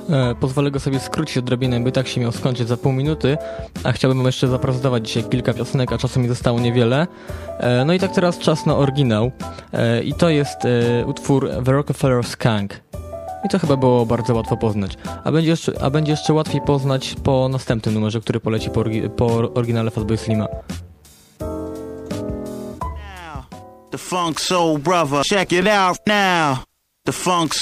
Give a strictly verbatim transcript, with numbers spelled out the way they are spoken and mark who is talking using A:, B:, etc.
A: E, pozwolę go sobie skrócić odrobinę, by tak się miał skończyć za pół minuty, a chciałbym jeszcze zaprezentować dzisiaj kilka piosenek, a czasu mi zostało niewiele. E, no i tak teraz czas na oryginał. E, I to jest e, utwór The Rockefeller Skunk. I to chyba było bardzo łatwo poznać. A będzie jeszcze, a będzie jeszcze łatwiej poznać po następnym numerze, który poleci po, orgi- po oryginale Fatboy Slima.
B: The Funk Soul Brother, check it out now. The Funk